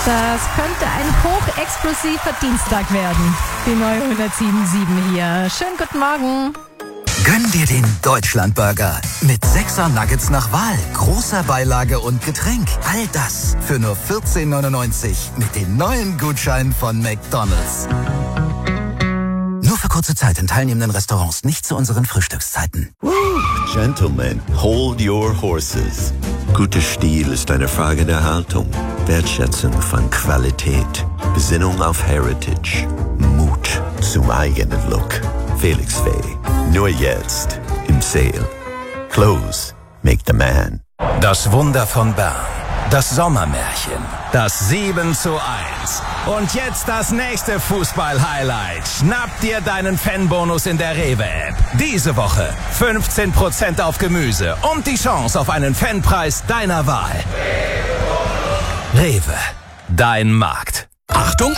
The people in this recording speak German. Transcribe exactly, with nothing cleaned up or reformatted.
Das könnte ein hochexplosiver Dienstag werden. Die neue hundertsieben Komma sieben hier. Schönen guten Morgen. Gönn dir den Deutschlandburger mit sechser Nuggets nach Wahl, großer Beilage und Getränk. All das für nur vierzehn neunundneunzig mit den neuen Gutscheinen von McDonald's. Nur für kurze Zeit in teilnehmenden Restaurants, nicht zu unseren Frühstückszeiten. Woo! Gentlemen, hold your horses. Guter Stil ist eine Frage der Haltung, Wertschätzung von Qualität, Besinnung auf Heritage, Mut zum eigenen Look. Felix Faye, nur jetzt im Sale. Clothes make the man. Das Wunder von Bern. Das Sommermärchen. Das sieben zu eins. Und jetzt das nächste Fußball-Highlight. Schnapp dir deinen Fanbonus in der Rewe-App. Diese Woche fünfzehn Prozent auf Gemüse und die Chance auf einen Fanpreis deiner Wahl. Rewe. Dein Markt. Achtung,